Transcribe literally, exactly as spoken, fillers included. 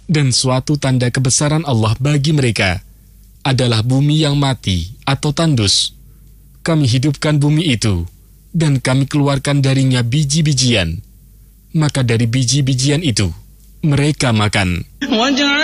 Dan suatu tanda kebesaran Allah bagi mereka adalah bumi yang mati atau tandus. Kami hidupkan bumi itu, dan kami keluarkan darinya biji-bijian. Maka dari biji-bijian itu, mereka makan.